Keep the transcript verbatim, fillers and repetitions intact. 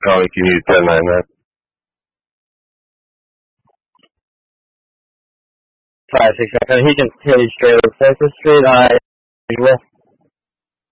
Oh, like you need to ten nine that. Five six seven. He can hit straight with Francis Street. I usual.